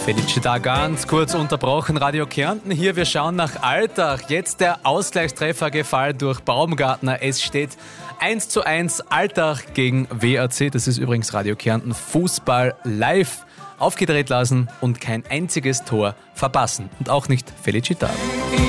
Felicita ganz kurz unterbrochen, Radio Kärnten hier. Wir schauen nach Altach. Jetzt der Ausgleichstreffer gefallen durch Baumgartner. Es steht 1:1 Altach gegen WAC. Das ist übrigens Radio Kärnten Fußball live. Aufgedreht lassen und kein einziges Tor verpassen. Und auch nicht Felicita.